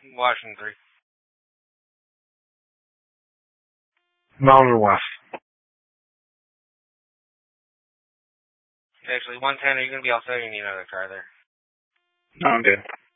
Washington 3. Miles west. Actually, 110, are you going to be all set or you need another car there? No, I'm good.